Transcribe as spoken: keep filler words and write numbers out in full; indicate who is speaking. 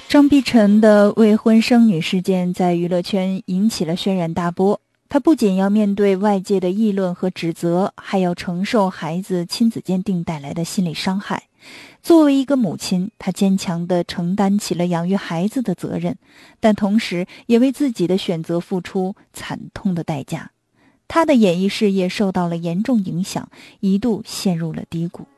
Speaker 1: 张碧晨的未婚生女事件在娱乐圈引起了轩然大波，她不仅要面对外界的议论和指责，还要承受孩子亲子鉴定带来的心理伤害。作为一个母亲，她坚强地承担起了养育孩子的责任，但同时也为自己的选择付出惨痛的代价。她的演艺事业受到了严重影响，一度陷入了低谷。